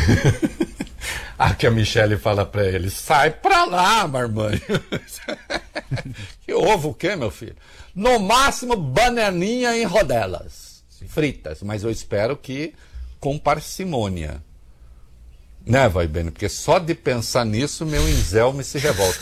Que a Michele fala pra ele, sai pra lá, marmanjo. Que ovo o quê, meu filho? No máximo, bananinha em rodelas, fritas, mas eu espero que com parcimônia. Né, vai bem? Porque só de pensar nisso, meu inzelme se revolta.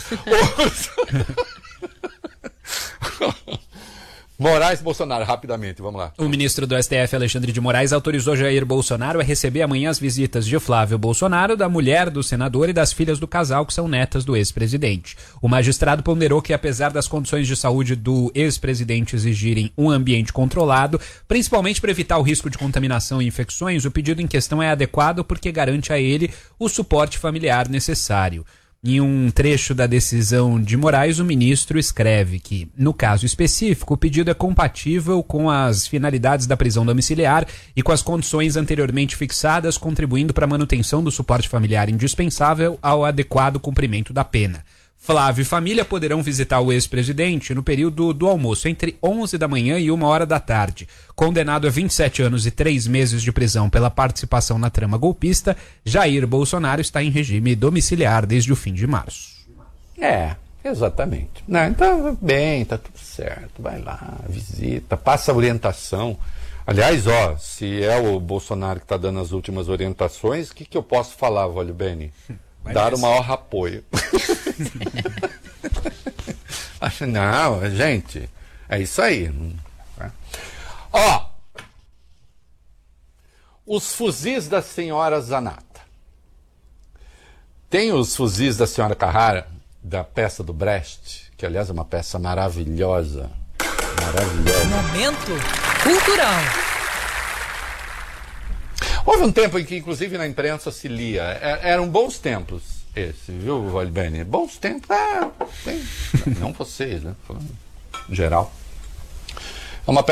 Moraes e Bolsonaro, rapidamente, vamos lá. O ministro do STF, Alexandre de Moraes, autorizou Jair Bolsonaro a receber amanhã as visitas de Flávio Bolsonaro, da mulher do senador e das filhas do casal, que são netas do ex-presidente. O magistrado ponderou que, apesar das condições de saúde do ex-presidente exigirem um ambiente controlado, principalmente para evitar o risco de contaminação e infecções, o pedido em questão é adequado porque garante a ele o suporte familiar necessário. Em um trecho da decisão de Moraes, o ministro escreve que, no caso específico, o pedido é compatível com as finalidades da prisão domiciliar e com as condições anteriormente fixadas, contribuindo para a manutenção do suporte familiar indispensável ao adequado cumprimento da pena. Flávio e família poderão visitar o ex-presidente no período do almoço, entre 11 da manhã e 1 hora da tarde. Condenado a 27 anos e 3 meses de prisão pela participação na trama golpista, Jair Bolsonaro está em regime domiciliar desde o fim de março. Exatamente. Não, então, bem, tá tudo certo. Vai lá, visita, passa orientação. Aliás, se é o Bolsonaro que está dando as últimas orientações, o que eu posso falar, Vólio Beni? Dar o maior apoio. Não, gente, é isso aí. Os fuzis da senhora Zanata. Tem os fuzis da senhora Carrara, da peça do Brecht, que aliás é uma peça maravilhosa. Momento cultural. Houve um tempo em que, inclusive, na imprensa se lia. Eram bons tempos esse, viu, Vólio Beni? Bons tempos. Não vocês, né? Falando em geral.